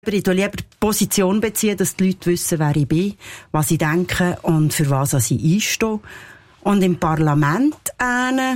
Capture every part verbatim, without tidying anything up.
Ich tue lieber Position beziehen, dass die Leute wissen, wer ich bin, was ich denke und für was ich einstehe. Und im Parlament äh,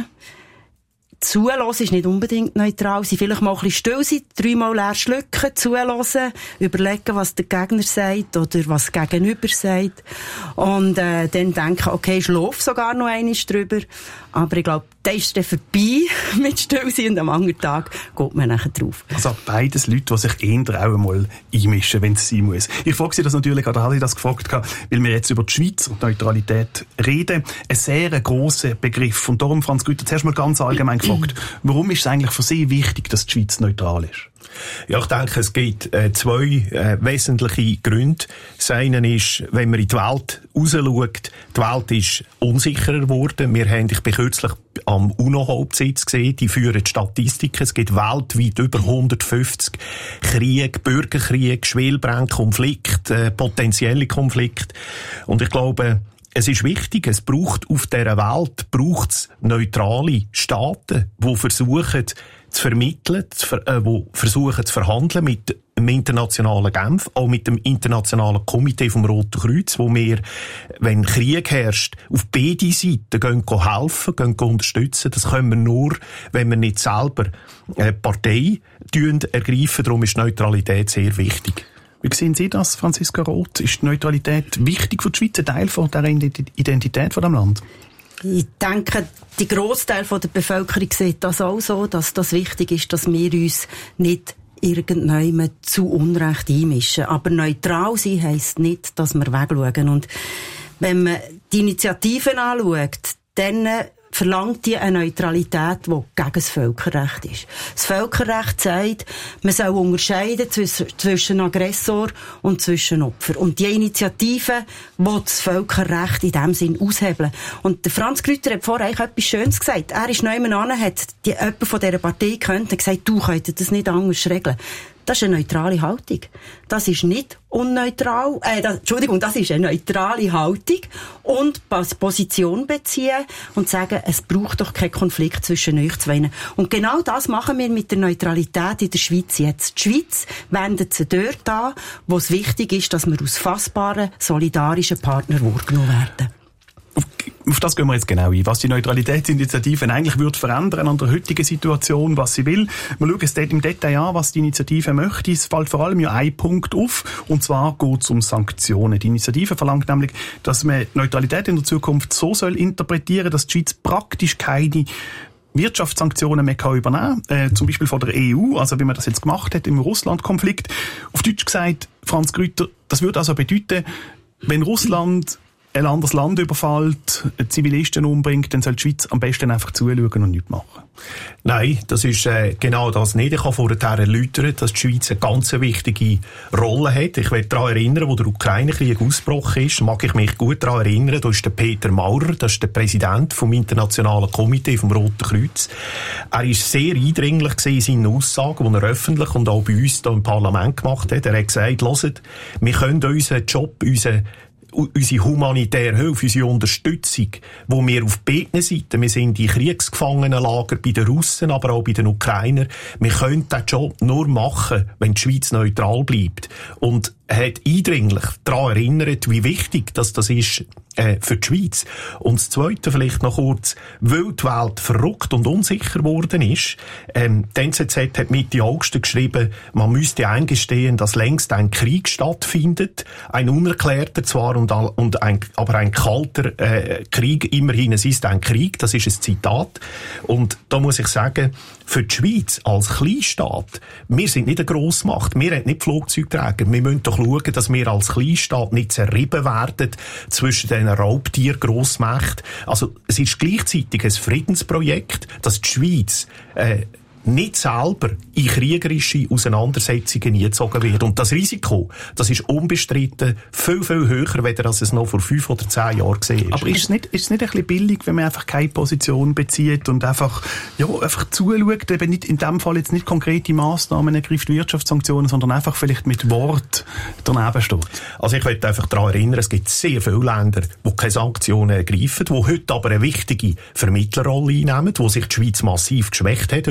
zuhören ist nicht unbedingt neutral sein. Vielleicht mal ein bisschen still sein, dreimal leer schlucken, zuhören, überlegen, was der Gegner sagt oder was der Gegenüber sagt. Und äh, dann denken, okay, ich schlafe sogar noch einmal drüber. Aber ich glaube, das ist dann vorbei mit still sein und am anderen Tag geht man nachher drauf. Also beides Leute, die sich eher auch mal einmischen, wenn es sein muss. Ich frage Sie das natürlich, oder habe ich das gefragt, weil wir jetzt über die Schweiz und Neutralität reden. Ein sehr grosser Begriff. Und darum, Franz Grütter, zuerst mal ganz allgemein gefragt, warum ist es eigentlich für Sie wichtig, dass die Schweiz neutral ist? Ja, ich denke, es gibt äh, zwei äh, wesentliche Gründe. Das eine ist, wenn man in die Welt rausschaut, die Welt ist unsicherer geworden. Wir haben, ich bin kürzlich am UNO-Hauptsitz gesehen, die führen Statistiken. Es gibt weltweit über hundertfünfzig Kriege, Bürgerkriege, Schwelbrände, Konflikte, äh, potenzielle Konflikte. Und ich glaube, es ist wichtig, es braucht auf dieser Welt braucht's neutrale Staaten, die versuchen zu vermitteln, zu ver- äh, die versuchen zu verhandeln mit dem internationalen Genf, auch mit dem internationalen Komitee vom Roten Kreuz, wo wir, wenn Krieg herrscht, auf beide Seiten gehen, gehen helfen, gehen, gehen unterstützen. Das können wir nur, wenn wir nicht selber äh, Partei ergreifen. Darum ist Neutralität sehr wichtig. Wie sehen Sie das, Franziska Roth? Ist die Neutralität wichtig für die Schweiz, ein Teil von der Identität von dem Land? Ich denke, die Grossteil der Bevölkerung sieht das auch so, dass das wichtig ist, dass wir uns nicht irgendjemand zu Unrecht einmischen. Aber neutral sein heisst nicht, dass wir wegschauen. Und wenn man die Initiativen anschaut, dann verlangt die eine Neutralität, die gegen das Völkerrecht ist. Das Völkerrecht sagt, man soll unterscheiden zwischen Aggressor und zwischen Opfer. Und die Initiative will das Völkerrecht in diesem Sinn aushebeln. Und der Franz Grütter hat vorher eigentlich etwas Schönes gesagt. Er ist neu an, hat die, jemand von dieser Partei gehört und gesagt, du könntest das nicht anders regeln. Das ist eine neutrale Haltung. Das ist nicht unneutral, äh, das, Entschuldigung, das ist eine neutrale Haltung und Position beziehen und sagen, es braucht doch keinen Konflikt zwischen euch zwei. Und genau das machen wir mit der Neutralität in der Schweiz jetzt. Die Schweiz wendet sie dort an, wo es wichtig ist, dass wir als fassbare, solidarische Partner wahrgenommen werden. Auf, auf das gehen wir jetzt genau ein. Was die Neutralitätsinitiative eigentlich wird verändern an der heutigen Situation, was sie will. Wir schauen es dort im Detail an, was die Initiative möchte. Es fällt vor allem ja ein Punkt auf, und zwar geht es um Sanktionen. Die Initiative verlangt nämlich, dass man Neutralität in der Zukunft so soll interpretieren, dass die Schweiz praktisch keine Wirtschaftssanktionen mehr kann übernehmen, äh, zum Beispiel von der E U, also wie man das jetzt gemacht hat im Russland-Konflikt. Auf Deutsch gesagt, Franz Grütter, das würde also bedeuten, wenn Russland ein anderes Land überfällt, Zivilisten umbringt, dann soll die Schweiz am besten einfach zuschauen und nichts machen. Nein, das ist äh, genau das nicht. Ich habe vorher erläutert, dass die Schweiz eine ganz wichtige Rolle hat. Ich werde daran erinnern, wo der Ukraine-Krieg ausgebrochen ist, mag ich mich gut daran erinnern, da ist der Peter Maurer, das ist der Präsident vom Internationalen Komitee vom Roten Kreuz. Er ist sehr eindringlich in seinen Aussagen, die er öffentlich und auch bei uns hier im Parlament gemacht hat. Er hat gesagt, hört, wir können unseren Job, unseren unsere humanitäre Hilfe, unsere Unterstützung, wo wir auf beiden Seiten, wir sind in Kriegsgefangenenlager bei den Russen, aber auch bei den Ukrainern, wir können diesen Job nur machen, wenn die Schweiz neutral bleibt. Und er hat eindringlich daran erinnert, wie wichtig dass das ist äh, für die Schweiz. Und das Zweite vielleicht noch kurz, weil die Welt verrückt und unsicher geworden ist. Ähm, die N Z Z hat Mitte August geschrieben, man müsste eingestehen, dass längst ein Krieg stattfindet, ein unerklärter zwar, und, und ein, aber ein kalter äh, Krieg. Immerhin, es ist ein Krieg, das ist ein Zitat. Und da muss ich sagen, für die Schweiz als Kleinstaat, wir sind nicht eine Grossmacht, wir haben nicht Flugzeugträger, wir müssen doch schauen, dass wir als Kleinstaat nicht zerrieben werden zwischen den Raubtier-Grossmächten. Also es ist gleichzeitig ein Friedensprojekt, dass die Schweiz äh, nicht selber in kriegerische Auseinandersetzungen eingezogen wird. Und das Risiko, das ist unbestritten viel, viel höher, als es noch vor fünf oder zehn Jahren gesehen ist. Aber ist es nicht, ist es nicht ein bisschen billig, wenn man einfach keine Position bezieht und einfach, ja, einfach zuschaut, eben nicht, in dem Fall jetzt nicht konkrete Massnahmen ergreift, Wirtschaftssanktionen, sondern einfach vielleicht mit Wort daneben steht? Also ich möchte einfach daran erinnern, es gibt sehr viele Länder, die keine Sanktionen ergreifen, die heute aber eine wichtige Vermittlerrolle einnehmen, wo sich die Schweiz massiv geschwächt hat übrigens.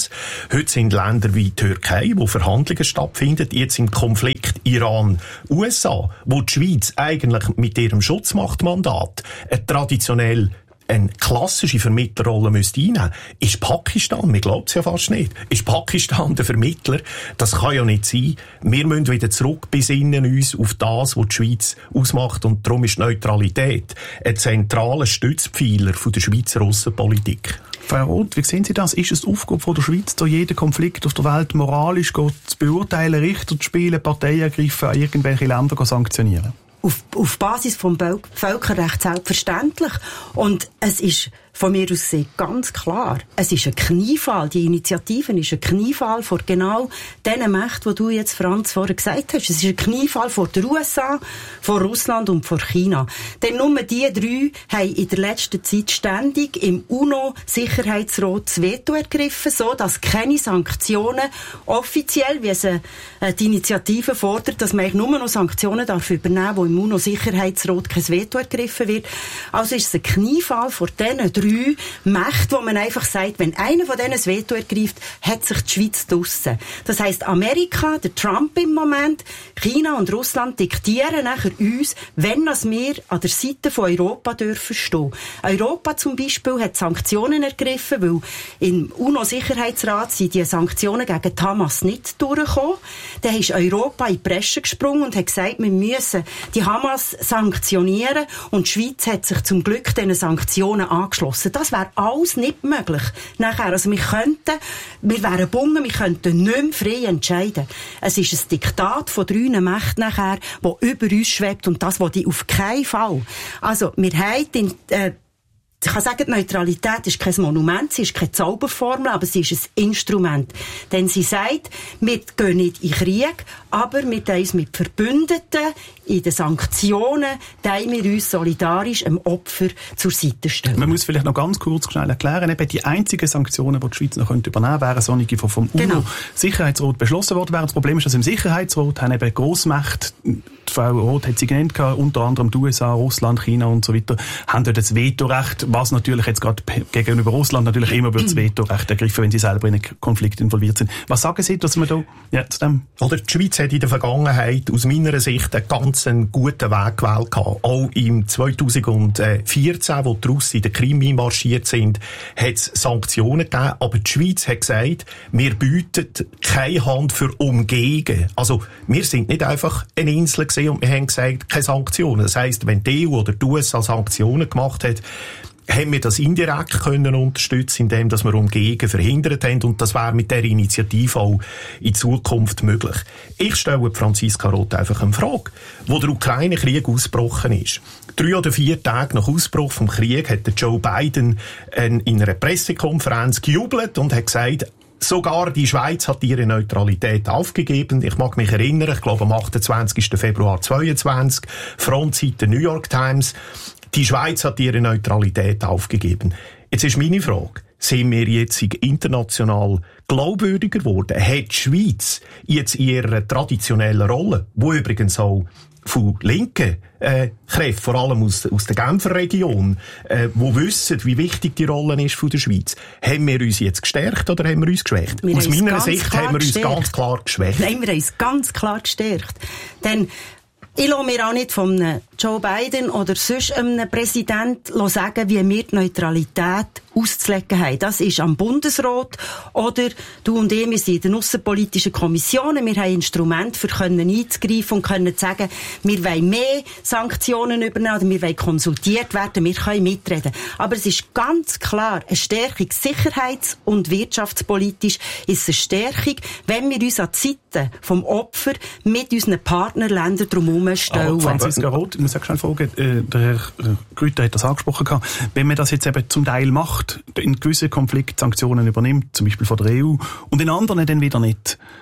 Russlands. Heute sind Länder wie die Türkei, wo Verhandlungen stattfinden, jetzt im Konflikt Iran-U S A, wo die Schweiz eigentlich mit ihrem Schutzmachtmandat eine traditionell eine klassische Vermittlerrolle müsste einnehmen, ist Pakistan, man glaubt es ja fast nicht, ist Pakistan der Vermittler? Das kann ja nicht sein. Wir müssen wieder zurück besinnen uns auf das, was die Schweiz ausmacht, und darum ist Neutralität ein zentraler Stützpfeiler von der Schweizer Aussenpolitik. Frau Roth, wie sehen Sie das? Ist es die Aufgabe von der Schweiz, da jeden Konflikt auf der Welt moralisch zu beurteilen, Richter zu spielen, Parteien ergreifen, an irgendwelche Länder zu sanktionieren? Auf, auf Basis vom Völkerrecht selbstverständlich. Und es ist von mir aus gesehen ganz klar, es ist ein Kniefall, die Initiative ist ein Kniefall vor genau diesen Mächten, die du jetzt, Franz, vorher gesagt hast. Es ist ein Kniefall vor der U S A, vor Russland und vor China. Denn nur die drei haben in der letzten Zeit ständig im UNO-Sicherheitsrat das Veto ergriffen, so dass keine Sanktionen offiziell, wie es äh, die Initiative fordert, dass man nur noch Sanktionen darf übernehmen, wo im UNO-Sicherheitsrat kein Veto ergriffen wird. Also ist es ein Kniefall vor diesen drei Mächte, wo man einfach sagt, wenn einer von denen das Veto ergreift, hat sich die Schweiz draussen. Das heisst, Amerika, der Trump im Moment, China und Russland diktieren nachher uns, wenn wir an der Seite von Europa dürfen stehen. Europa zum Beispiel hat Sanktionen ergriffen, weil im UNO-Sicherheitsrat sind die Sanktionen gegen die Hamas nicht durchgekommen. Dann ist Europa in die Bresche gesprungen und hat gesagt, wir müssen die Hamas sanktionieren, und die Schweiz hat sich zum Glück diesen Sanktionen angeschlossen. Das wäre alles nicht möglich. Nachher, also wir könnten, wir wären gebunden, wir könnten nicht mehr frei entscheiden. Es ist ein Diktat von drei Mächten nachher, das über uns schwebt, und das will ich auf keinen Fall. Also, wir haben den, äh, ich kann sagen, die Neutralität ist kein Monument, sie ist keine Zauberformel, aber sie ist ein Instrument. Denn sie sagt, wir gehen nicht in Krieg, aber wir tun uns mit Verbündeten in den Sanktionen, tun wir uns solidarisch einem Opfer zur Seite stellen. Man muss vielleicht noch ganz kurz schnell erklären, eben die einzigen Sanktionen, die die Schweiz noch übernehmen könnte, wären solche, die vom genau. UNO-Sicherheitsrat beschlossen worden wären. Das Problem ist, dass im Sicherheitsrat haben eben Grossmächte, die Frau Roth hat sie genannt, unter anderem die U S A, Russland, China und so weiter, haben dort das Vetorecht, was natürlich jetzt gerade gegenüber Russland natürlich immer wird das Vetorecht ergriffen, wenn sie selber in einen Konflikt involviert sind. Was sagen Sie, dass man da ja, zu dem... Oder die Schweiz hat in der Vergangenheit aus meiner Sicht einen ganz guten Weg gewählt gehabt. Auch im zweitausendvierzehn, wo die Russen in der Krim einmarschiert sind, hat es Sanktionen gegeben, aber die Schweiz hat gesagt, wir bieten keine Hand für Umgehen. Also, wir sind nicht einfach eine Insel gewesen und wir haben gesagt, keine Sanktionen. Das heisst, wenn die E U oder die U S A Sanktionen gemacht hat, haben wir das indirekt können unterstützen, indem dass wir Umgehen verhindert haben, und das wäre mit der Initiative auch in Zukunft möglich. Ich stelle Franziska Roth einfach eine Frage. Wo der Ukraine-Krieg ausgebrochen ist, drei oder vier Tage nach Ausbruch vom Krieg, hat der Joe Biden in einer Pressekonferenz gejubelt und hat gesagt, sogar die Schweiz hat ihre Neutralität aufgegeben. Ich mag mich erinnern, ich glaube am achtundzwanzigsten Februar zweitausendzweiundzwanzig, Frontseite New York Times, die Schweiz hat ihre Neutralität aufgegeben. Jetzt ist meine Frage, sind wir jetzt international glaubwürdiger geworden? Hat die Schweiz jetzt ihre traditionelle Rolle, wo übrigens auch von linken äh, Kräften, vor allem aus, aus der Genfer Region, äh, wo wissen, wie wichtig die Rolle ist von der Schweiz, haben wir uns jetzt gestärkt oder haben wir uns geschwächt? Wir aus meiner Sicht haben wir uns gestärkt. ganz klar geschwächt. Nein, wir haben uns ganz klar gestärkt. Denn ich lasse mir auch nicht von einem Joe Biden oder sonst einem Präsidenten sagen, wie wir die Neutralität auszulegen haben. Das ist am Bundesrat oder du und ich, wir sind in den aussenpolitischen Kommissionen, wir haben Instrumente, für können einzugreifen und können sagen, wir wollen mehr Sanktionen übernehmen oder wir wollen konsultiert werden, wir können mitreden. Aber es ist ganz klar eine Stärkung sicherheits- und wirtschaftspolitisch ist eine Stärkung, wenn wir uns an die Seite vom Opfer mit unseren Partnerländern drumherum stellen. Oh, Franziska Roth, ich muss auch schnell fragen, äh, der Herr Grüter hat das angesprochen gehabt, wenn man das jetzt eben zum Teil macht, in gewissen Konfliktsanktionen übernimmt, zum Beispiel von der E U, und in anderen dann wieder nicht.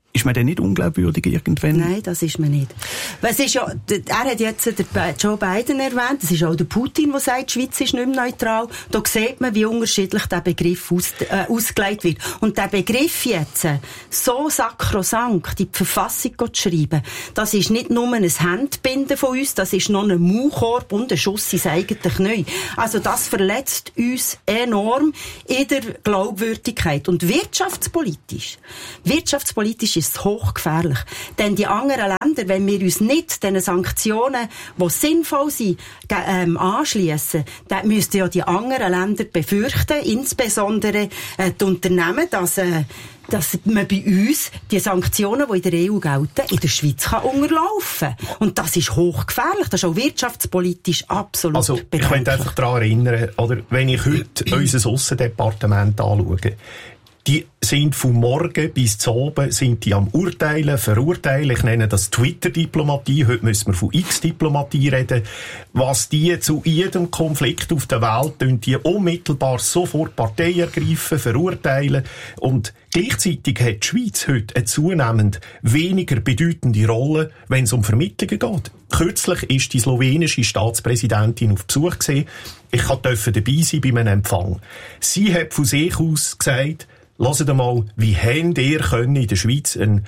Ist man denn nicht unglaubwürdig irgendwann? Nein, das ist man nicht. Es ist ja, er hat jetzt den Joe Biden erwähnt, es ist auch der Putin, der sagt, die Schweiz ist nicht mehr neutral. Da sieht man, wie unterschiedlich der Begriff aus, äh, ausgelegt wird. Und der Begriff jetzt, so sakrosankt in die Verfassung zu schreiben, das ist nicht nur ein Handbinden von uns, das ist noch ein Maulkorb und ein Schuss ins eigene Knie. Also das verletzt uns enorm in der Glaubwürdigkeit. Und wirtschaftspolitisch, wirtschaftspolitisch ist es hochgefährlich. Denn die anderen Länder, wenn wir uns nicht den Sanktionen, die sinnvoll sind, ähm, anschliessen, dann müssten ja die anderen Länder befürchten, insbesondere äh, die Unternehmen, dass, äh, dass man bei uns die Sanktionen, die in der E U gelten, in der Schweiz kann unterlaufen. Und das ist hochgefährlich. Das ist auch wirtschaftspolitisch absolut Also, bedenklich. ich möchte einfach daran erinnern, oder, wenn ich heute unser Aussendepartement anschaue, die sind von morgen bis zu oben sind die am Urteilen, verurteilen. Ich nenne das Twitter-Diplomatie. Heute müssen wir von X-Diplomatie reden. Was die zu jedem Konflikt auf der Welt tun, die unmittelbar sofort Partei ergreifen, verurteilen. Und gleichzeitig hat die Schweiz heute eine zunehmend weniger bedeutende Rolle, wenn es um Vermittlungen geht. Kürzlich ist die slowenische Staatspräsidentin auf Besuch gewesen. Ich durfte dabei sein bei einem Empfang. Sie hat von sich aus gesagt, hört mal, wie habt ihr können in der Schweiz eine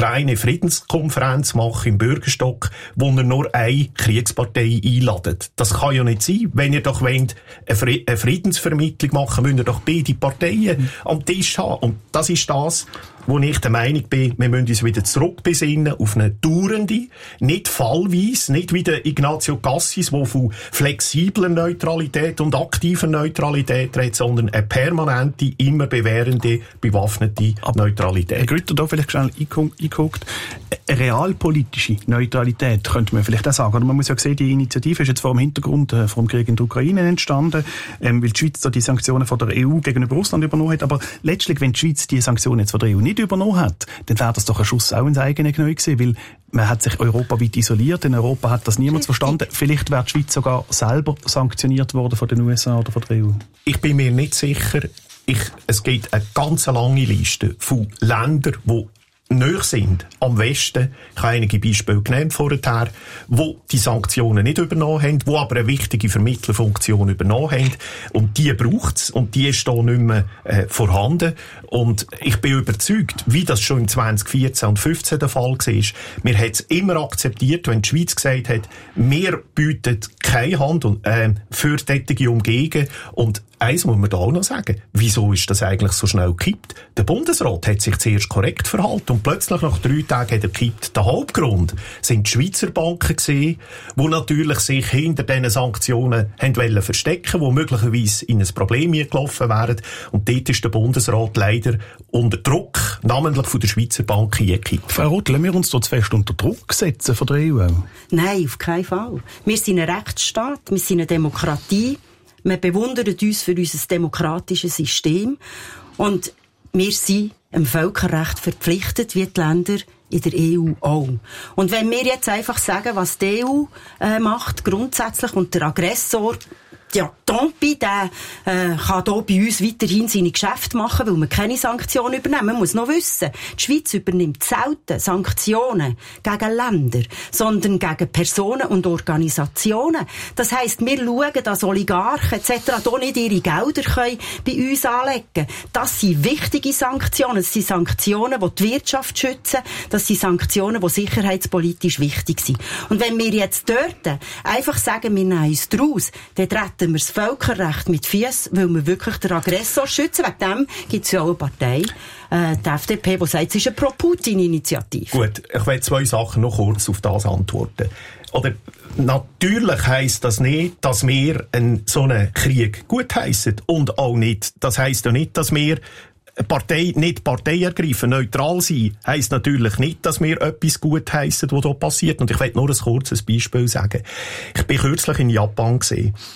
Ukraine-Friedenskonferenz machen im Bürgerstock, wo ihr nur eine Kriegspartei einladet? Das kann ja nicht sein. Wenn ihr doch wollt, eine Friedensvermittlung machen, müsst ihr doch beide Parteien mhm. am Tisch haben. Und das ist das, wo ich der Meinung bin, wir müssen uns wieder zurückbesinnen auf eine dauernde, nicht fallweise, nicht wie der Ignazio Cassis, der von flexibler Neutralität und aktiver Neutralität redet, sondern eine permanente, immer bewährende, bewaffnete Neutralität. Herr Grütter, da vielleicht schnell eingeguckt. Eine realpolitische Neutralität könnte man vielleicht auch sagen. Oder man muss ja sehen, die Initiative ist jetzt vor dem Hintergrund äh, vom Krieg in der Ukraine entstanden, ähm, weil die Schweiz da die Sanktionen von der E U gegenüber Russland übernommen hat. Aber letztlich, wenn die Schweiz die Sanktionen jetzt von der E U nicht übernommen hat, dann wäre das doch ein Schuss auch ins eigene Knie gewesen, weil man hat sich europaweit isoliert. In Europa hat das niemand verstanden. Vielleicht wäre die Schweiz sogar selber sanktioniert worden von den U S A oder von der E U. Ich bin mir nicht sicher. Ich, es gibt eine ganz lange Liste von Ländern, die näher sind am Westen. Ich habe einige Beispiele genannt vorher, wo die Sanktionen nicht übernommen haben, wo aber eine wichtige Vermittlerfunktion übernommen haben. Und die braucht es und die ist da nicht mehr äh, vorhanden. Und ich bin überzeugt, wie das schon im zwanzig vierzehn und fünfzehn der Fall war, wir haben es immer akzeptiert, wenn die Schweiz gesagt hat, wir bieten keine Hand und, äh, für solche Umgehungen. Und eins muss man da auch noch sagen. Wieso ist das eigentlich so schnell gekippt? Der Bundesrat hat sich zuerst korrekt verhalten und plötzlich nach drei Tagen hat er gekippt. Der Hauptgrund sind die Schweizer Banken gewesen, die natürlich sich hinter diesen Sanktionen haben wollen verstecken, die möglicherweise in ein Problem gelaufen wären. Und dort ist der Bundesrat leider unter Druck, namentlich von der Schweizer Bank, eingekippt. Frau Roth, lassen wir uns da zu fest unter Druck setzen von der E U? Nein, auf keinen Fall. Wir sind ein Rechtsstaat, wir sind eine Demokratie. Wir bewundern uns für unser demokratisches System und wir sind im Völkerrecht verpflichtet, wie die Länder in der E U auch. Und wenn wir jetzt einfach sagen, was die E U äh, macht, grundsätzlich, und der Aggressor, ja, Tompi, der äh, kann hier bei uns weiterhin seine Geschäfte machen, weil wir keine Sanktionen übernehmen. Man muss noch wissen, die Schweiz übernimmt selten Sanktionen gegen Länder, sondern gegen Personen und Organisationen. Das heisst, wir schauen, dass Oligarchen et cetera hier nicht ihre Gelder können bei uns anlegen können. Das sind wichtige Sanktionen. Das sind Sanktionen, die die Wirtschaft schützen. Das sind Sanktionen, die sicherheitspolitisch wichtig sind. Und wenn wir jetzt dort einfach sagen, wir nehmen uns draus, dann treten wir das Völkerrecht mit Füßen, weil wir wirklich den Aggressor schützen. Wegen dem gibt es ja auch eine Partei, äh, die F D P, die sagt, es ist eine Pro-Putin-Initiative. Gut, ich will zwei Sachen noch kurz auf das antworten. Oder, natürlich heisst das nicht, dass wir einen, so einen Krieg gutheissen. Und auch nicht, das heisst ja nicht, dass wir Partei, nicht Partei ergreifen, neutral sein, heisst natürlich nicht, dass wir etwas gut heissen, was hier passiert. Und ich will nur ein kurzes Beispiel sagen. Ich bin kürzlich in Japan gesehen.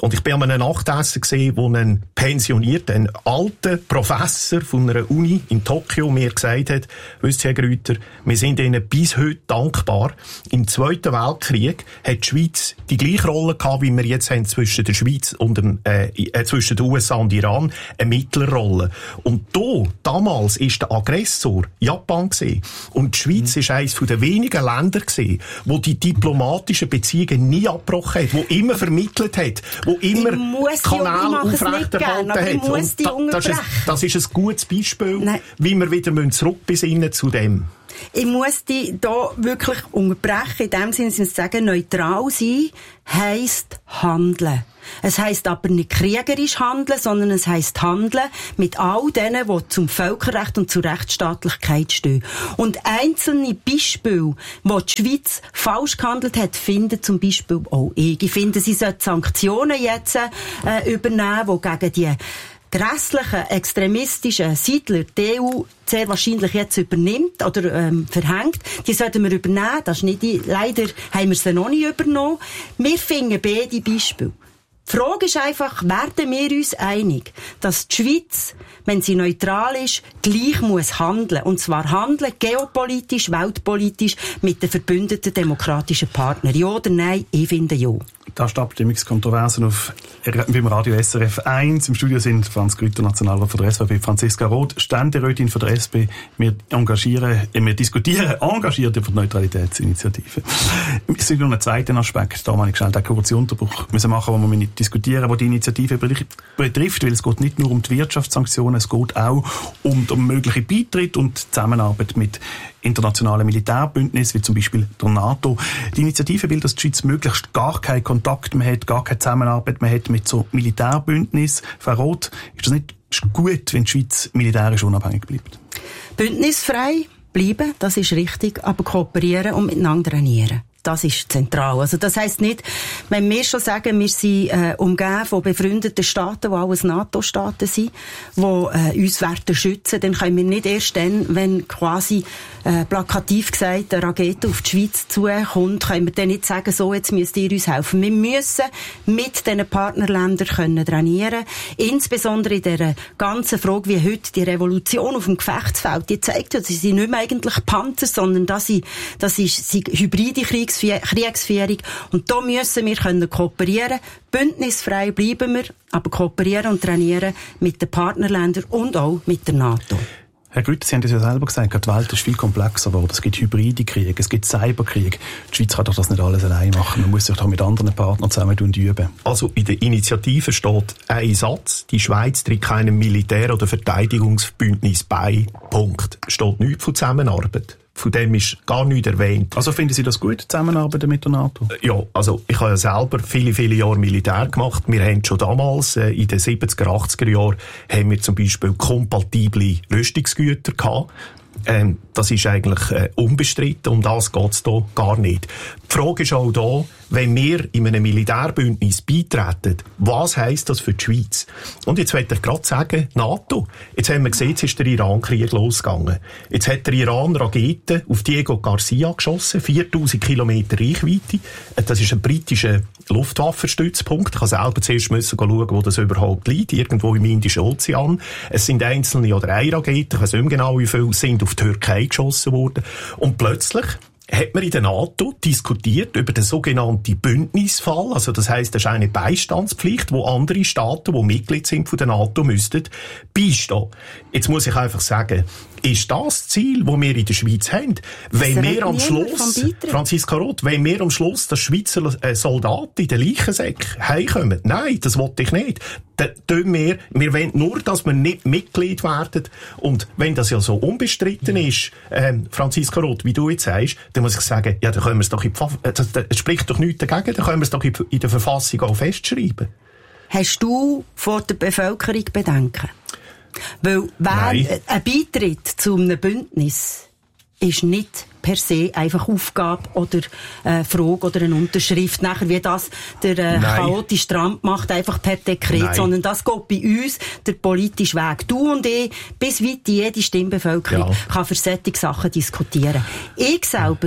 Und ich bin an einem Nachtessen gesehen, wo ein pensionierter, ein alter Professor von einer Uni in Tokio mir gesagt hat, wisst ihr, Herr Grüter, wir sind ihnen bis heute dankbar. Im Zweiten Weltkrieg hat die Schweiz die gleiche Rolle gehabt, wie wir jetzt haben zwischen der Schweiz und dem, äh, äh, zwischen den U S A und Iran, eine Mittlerrolle. Und da, damals, ist der Aggressor Japan gewesen. Und die Schweiz mhm. ist eines der wenigen Länder gewesen, wo die diplomatischen Beziehungen nie abgebrochen hat, wo immer vermittelt hat, wo immer Kanäle aufrechterhalten hat. Und da, das, ist ein, das ist ein gutes Beispiel, Nein. wie wir wieder zurückbesinnen zu dem. Ich muss dich hier wirklich unterbrechen. In dem Sinne, dass sagen, neutral sein heisst handeln. Es heisst aber nicht kriegerisch handeln, sondern es heisst handeln mit all denen, die zum Völkerrecht und zur Rechtsstaatlichkeit stehen. Und einzelne Beispiele, wo die Schweiz falsch gehandelt hat, finden zum Beispiel auch ich. Ich finde, sie sollte Sanktionen jetzt äh, übernehmen, die gegen die grässlichen, extremistischen Siedler die E U sehr wahrscheinlich jetzt übernimmt oder ähm, verhängt. Die sollten wir übernehmen. Das ist nicht die, leider haben wir sie noch nicht übernommen. Wir finden beide Beispiele. Die Frage ist einfach, werden wir uns einig, dass die Schweiz, wenn sie neutral ist, gleich muss handeln. Und zwar handeln geopolitisch, weltpolitisch mit den verbündeten demokratischen Partnern. Ja oder nein? Ich finde ja. Da ist die Abstimmungskontroversen auf, beim Radio S R F eins. Im Studio sind Franz Grüter, Nationalrat von der S V P, Franziska Roth, Ständerätin von der S P. Wir engagieren, wir diskutieren engagiert über die Neutralitätsinitiative. Es ist noch ein zweiter Aspekt, da meine ich schnell den kurzen Unterbruch müssen machen, wo wir nicht diskutieren, wo die Initiative betrifft, weil es geht nicht nur um die Wirtschaftssanktionen, es geht auch um den möglichen Beitritt und die Zusammenarbeit mit internationalen Militärbündnissen, wie zum Beispiel der NATO. Die Initiative will, dass die Schweiz möglichst gar keinen Kontakt mehr hat, gar keine Zusammenarbeit mehr hat mit so Militärbündnissen. Frau Roth, ist das nicht gut, wenn die Schweiz militärisch unabhängig bleibt? Bündnisfrei bleiben, das ist richtig, aber kooperieren und miteinander trainieren. Das ist zentral. Also das heisst nicht, wenn wir schon sagen, wir sind äh, umgeben von befreundeten Staaten, die alles NATO-Staaten sind, die äh, uns Werte schützen, dann können wir nicht erst dann, wenn quasi äh, plakativ gesagt eine Rakete auf die Schweiz zukommt, können wir dann nicht sagen, so, jetzt müsst ihr uns helfen. Wir müssen mit diesen Partnerländern können trainieren, insbesondere in dieser ganzen Frage, wie heute die Revolution auf dem Gefechtsfeld, die zeigt ja, sie sind nicht mehr eigentlich Panzer, sondern das ist, das ist, sind hybride Kriegs Kriegsführung. Und da müssen wir können kooperieren. Bündnisfrei bleiben wir, aber kooperieren und trainieren mit den Partnerländern und auch mit der NATO. Herr Grüter, Sie haben das ja selber gesagt, die Welt ist viel komplexer geworden. Es gibt hybride Kriege, es gibt Cyberkrieg. Die Schweiz kann doch das nicht alles allein machen. Man muss sich doch mit anderen Partnern zusammen tun und üben. Also in der Initiative steht ein Satz, die Schweiz tritt keinem Militär- oder Verteidigungsbündnis bei. Punkt. Steht nichts von Zusammenarbeit. Von dem ist gar nichts erwähnt. Also finden Sie das gut, Zusammenarbeiten mit der NATO? Ja, also ich habe ja selber viele, viele Jahre Militär gemacht. Wir haben schon damals, äh, in den siebziger, achtziger Jahren, haben wir zum Beispiel kompatible Rüstungsgüter gehabt. Ähm, das ist eigentlich äh, unbestritten, um das geht's da gar nicht. Die Frage ist auch da, wenn wir in einem Militärbündnis beitreten, was heisst das für die Schweiz? Und jetzt möchte ich gerade sagen, NATO. Jetzt haben wir gesehen, jetzt ist der Iran-Krieg losgegangen. Jetzt hat der Iran Raketen auf Diego Garcia geschossen, viertausend Kilometer Reichweite. Das ist ein britischer Luftwaffenstützpunkt. Ich musste selber zuerst müssen schauen, wo das überhaupt liegt, irgendwo im Indischen Ozean. Es sind einzelne oder eine Raketen, ich weiß nicht mehr genau, wie viele sind auf die Türkei geschossen worden. Und plötzlich hat man in der NATO diskutiert über den sogenannten Bündnisfall. Also das heisst, das ist eine Beistandspflicht, wo andere Staaten, die Mitglied sind von der NATO, müssten beistehen. Jetzt muss ich einfach sagen, ist das Ziel, das wir in der Schweiz haben? Wenn wir am Schluss, Franziska Roth, wenn wir am Schluss das Schweizer Soldaten in den Leichensäck heimkommen, nein, das wollte ich nicht. Dann tun wir, wir wollen nur, dass wir nicht Mitglied werden. Und wenn das ja so unbestritten ist, ähm, Franziska Roth, wie du jetzt sagst, dann muss ich sagen, ja, dann können wir es doch in die, das, das spricht doch nichts dagegen, dann können wir es doch in, in der Verfassung auch festschreiben. Hast du vor der Bevölkerung Bedenken? Weil wer, ein Beitritt zu einem Bündnis ist nicht per se einfach Aufgabe oder äh, Frage oder eine Unterschrift, nachher wie das der äh, chaotische Trump macht, einfach per Dekret, Nein. sondern das geht bei uns der politische Weg. Du und ich, bis weit jede Stimmbevölkerung ja. kann für solche Sachen diskutieren. Ich selber,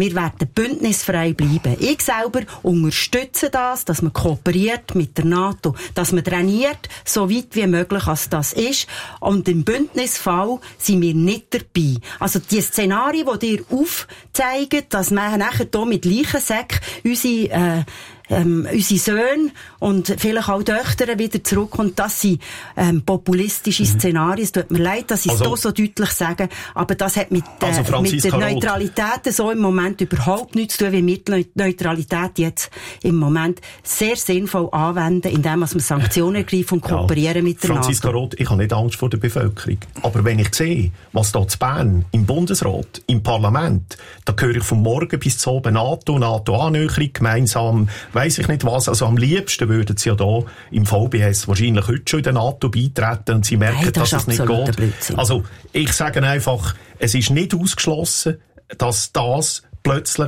wir werden bündnisfrei bleiben. Ich selber unterstütze das, dass man kooperiert mit der NATO, dass man trainiert, so weit wie möglich, als das ist. Und im Bündnisfall sind wir nicht dabei. Also die Szenarien, die dir aufzeigen, dass man nachher hier mit Leichensäcken unsere äh, Ähm, unsere Söhne und vielleicht auch Töchter wieder zurückkommen. Das sind ähm, populistische Szenarien. Es tut mir leid, dass ich es also, so deutlich sage, aber das hat mit, äh, also mit der Neutralität so im Moment überhaupt nichts zu tun, wie wir die Neutralität jetzt im Moment sehr sinnvoll anwenden, indem wir Sanktionen ergreifen und kooperieren ja. mit der Franziska NATO. Roth, ich habe nicht Angst vor der Bevölkerung. Aber wenn ich sehe, was da zu Bern, im Bundesrat, im Parlament, da höre ich vom Morgen bis zu oben NATO, NATO-Annäherung, gemeinsam weiss ich nicht was. Also am liebsten würden sie ja da im V B S wahrscheinlich heute schon in der NATO beitreten und sie merken, Nein, das dass es nicht geht. Blödsinn. Also ich sage einfach, es ist nicht ausgeschlossen, dass das plötzlich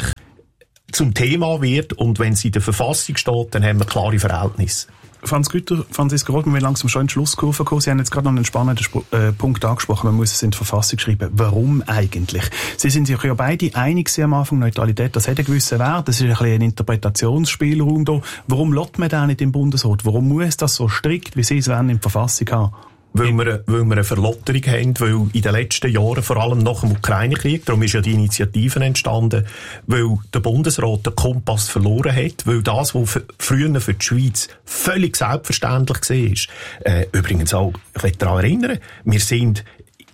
zum Thema wird und wenn es in der Verfassung steht, dann haben wir klare Verhältnisse. Franz Güter, Franziska Roth, wir wollen langsam schon in die Schlusskurve kommen. Sie haben jetzt gerade noch einen spannenden Sp- äh, Punkt angesprochen. Man muss es in die Verfassung schreiben. Warum eigentlich? Sie sind sich ja beide einig am Anfang, Neutralität, das hat einen gewissen Wert. Das ist ein bisschen ein Interpretationsspielraum da. Warum lässt man den nicht im Bundesrat? Warum muss das so strikt, wie Sie es wollen, in die Verfassung haben? Weil wir, weil wir eine Verlotterung haben, weil in den letzten Jahren, vor allem nach dem Ukraine-Krieg, darum ist ja die Initiative entstanden, weil der Bundesrat den Kompass verloren hat, weil das, was für, früher für die Schweiz völlig selbstverständlich war, äh, übrigens auch, ich will daran erinnern, wir sind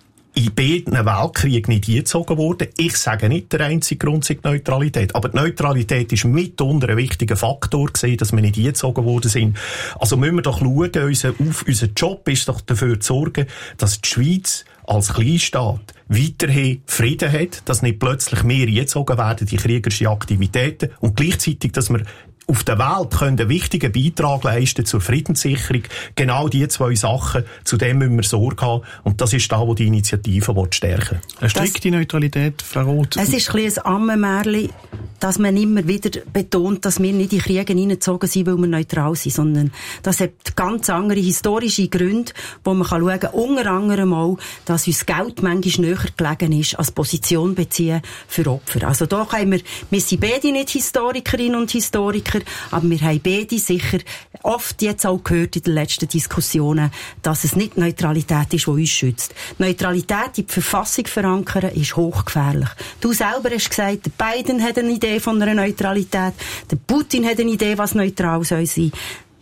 in beiden Weltkriegen nicht eingezogen worden. Ich sage nicht, der einzige Grund sei die Neutralität. Aber die Neutralität ist mitunter ein wichtiger Faktor gewesen, dass wir nicht eingezogen worden sind. Also müssen wir doch schauen, unser, auf, unser Job ist doch dafür zu sorgen, dass die Schweiz als Kleinstaat weiterhin Frieden hat, dass nicht plötzlich mehr eingezogen werden, die kriegerischen Aktivitäten, und gleichzeitig, dass wir auf der Welt können einen wichtigen Beitrag leisten zur Friedenssicherung. Genau diese zwei Sachen, zu dem müssen wir Sorge haben. Und das ist da, wo die Initiative stärken will. Eine strikte Neutralität, Frau Roth. Es ist ein bisschen ein Ammenmärchen, dass man immer wieder betont, dass wir nicht in Kriege hineingezogen sind, weil wir neutral sind, sondern das hat ganz andere historische Gründe, wo man schauen kann, unter anderem auch, dass uns Geld manchmal näher gelegen ist, als Position beziehen für Opfer. Also da haben wir, wir sind beide nicht Historikerinnen und Historiker, aber wir haben beide sicher oft jetzt auch gehört in den letzten Diskussionen, dass es nicht Neutralität ist, die uns schützt. Neutralität in die Verfassung verankern ist hochgefährlich. Du selber hast gesagt, der Biden hat eine Idee von einer Neutralität, der Putin hat eine Idee, was neutral soll sein.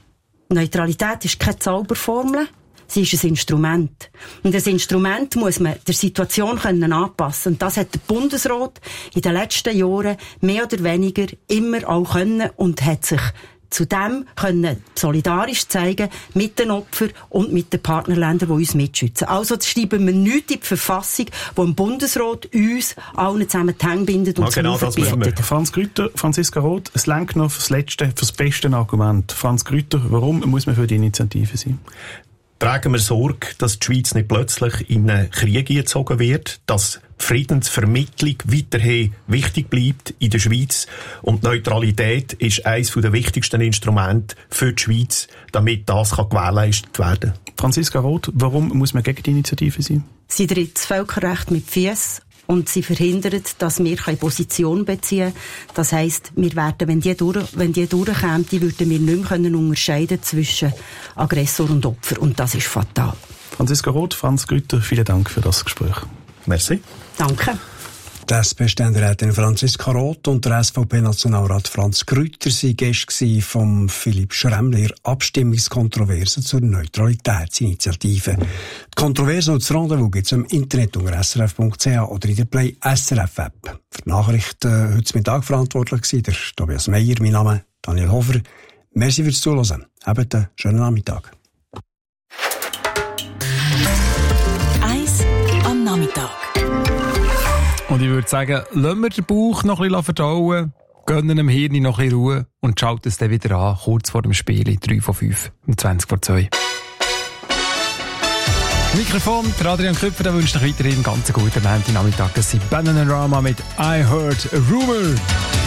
Neutralität ist keine Zauberformel. Sie ist ein Instrument. Und das Instrument muss man der Situation können anpassen. Und das hat der Bundesrat in den letzten Jahren mehr oder weniger immer auch können und hat sich zudem können solidarisch zeigen mit den Opfern und mit den Partnerländern, die uns mitschützen. Also schreiben wir nichts in die Verfassung, wo im Bundesrat uns allen zusammen die Hände bindet und ja, genau das verbietet. Franz Grüter, Franziska Roth, es lenkt noch fürs letzte, fürs beste Argument. Franz Grüter, warum muss man für die Initiative sein? Tragen wir Sorge, dass die Schweiz nicht plötzlich in einen Krieg gezogen wird, dass die Friedensvermittlung weiterhin wichtig bleibt in der Schweiz. Und Neutralität ist eines der wichtigsten Instrumente für die Schweiz, damit das gewährleistet werden kann. Franziska Roth, warum muss man gegen die Initiative sein? Sie tritt das Völkerrecht mit Füssen und sie verhindert, dass wir keine Position beziehen können. Das heisst, wir werden, wenn die, durch, wenn die durchkämen, würden wir nicht mehr unterscheiden zwischen Aggressor und Opfer. Und das ist fatal. Franziska Roth, Franz Grüter, vielen Dank für das Gespräch. Merci. Danke. Die S P-Ständerätin Franziska Roth und der S V P-Nationalrat Franz Grüter waren Gäste von Philipp Schremli, Abstimmungskontroverse zur Neutralitätsinitiative. Die Kontroverse und das Rendezvous gibt es im Internet unter s r f punkt c h oder in der Play S R F App. Für die Nachrichten heute Mittag verantwortlich war der Tobias Meyer, mein Name Daniel Hofer. Merci fürs Zuhören. Habt einen schönen Nachmittag. Eins am Nachmittag. Und ich würde sagen, lassen wir den Bauch noch ein bisschen verdauen, gönnen dem Hirn noch ein bisschen Ruhe und schalten es dann wieder an, kurz vor dem Spiel, drei von fünf, um zwanzig vor zwei. Mikrofon, der Adrian Köpfer, der wünscht euch weiterhin einen ganz guten Nachmittag. Es sind Bananarama mit I Heard a Rumor.